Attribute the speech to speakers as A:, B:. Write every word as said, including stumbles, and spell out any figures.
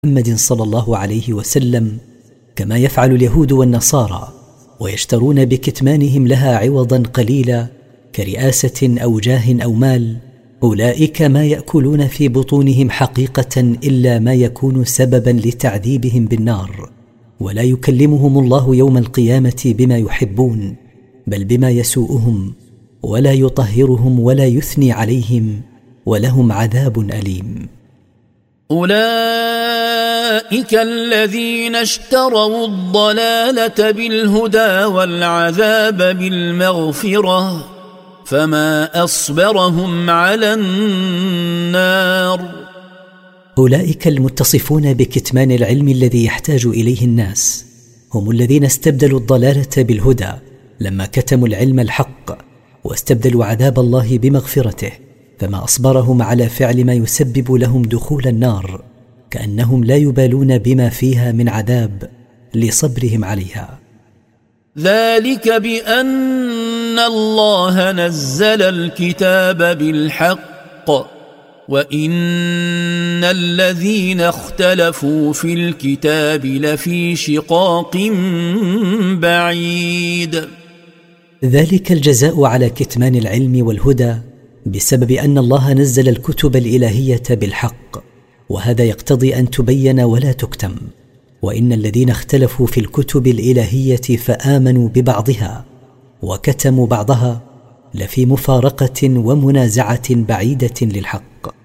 A: محمد صلى الله عليه وسلم كما يفعل اليهود والنصارى، ويشترون بكتمانهم لها عوضا قليلا كرئاسة أو جاه أو مال، أولئك ما يأكلون في بطونهم حقيقة إلا ما يكون سببا لتعذيبهم بالنار، ولا يكلمهم الله يوم القيامة بما يحبون بل بما يسوءهم، ولا يطهرهم ولا يثني عليهم، ولهم عذاب أليم.
B: أولئك الذين اشتروا الضلالة بالهدى والعذاب بالمغفرة فما أصبرهم على النار.
A: أولئك المتصفون بكتمان العلم الذي يحتاج إليه الناس هم الذين استبدلوا الضلالة بالهدى لما كتموا العلم الحق، واستبدلوا عذاب الله بمغفرته، فما أصبرهم على فعل ما يسبب لهم دخول النار، كأنهم لا يبالون بما فيها من عذاب لصبرهم عليها.
B: ذلك بأن الله نزل الكتاب بالحق وإن الذين اختلفوا في الكتاب لفي شقاق بعيد.
A: ذلك الجزاء على كتمان العلم والهدى بسبب أن الله نزل الكتب الإلهية بالحق، وهذا يقتضي أن تبين ولا تكتم. وإن الذين اختلفوا في الكتب الإلهية فآمنوا ببعضها وكتموا بعضها لفي مفارقة ومنازعة بعيدة للحق.